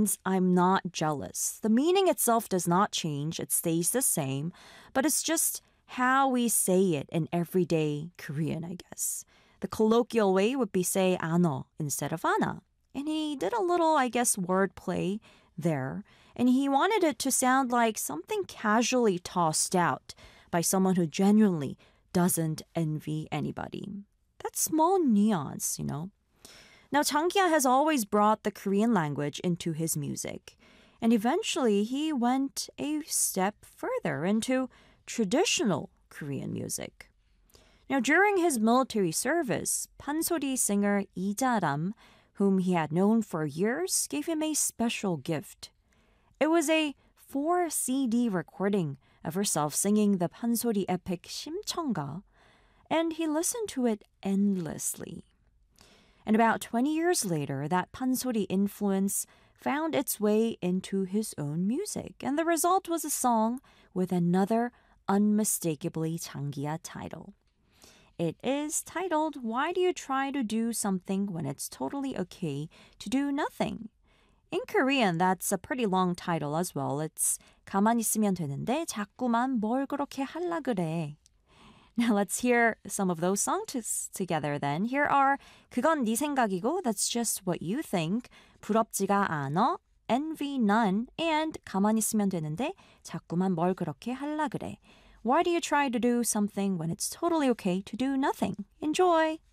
means I'm not jealous. The meaning itself does not change. It stays the same. But it's just how we say it in everyday Korean, I guess. The colloquial way would be say ano instead of ana. And he did a little, I guess, wordplay there. And he wanted it to sound like something casually tossed out by someone who genuinely doesn't envy anybody. That small nuance, you know. Now, Changia has always brought the Korean language into his music. And eventually, he went a step further into traditional Korean music. Now, during his military service, Pansori singer Lee Ja-ram, whom he had known for years, gave him a special gift. It was a 4-CD recording of herself singing the Pansori epic 심청가, and he listened to it endlessly. And about 20 years later, that Pansori influence found its way into his own music, and the result was a song with another unmistakably Changia title. It is titled, Why Do You Try to Do Something When It's Totally Okay to Do Nothing? In Korean, that's a pretty long title as well. It's 가만히 있으면 되는데 자꾸만 뭘 그렇게 하려 그래. Now let's hear some of those songs together then. Here are 그건 네 생각이고, That's Just What You Think, 부럽지가 않아, Envy None, and 가만히 있으면 되는데 자꾸만 뭘 그렇게 하려 그래. Why do you try to do something when it's totally okay to do nothing? Enjoy!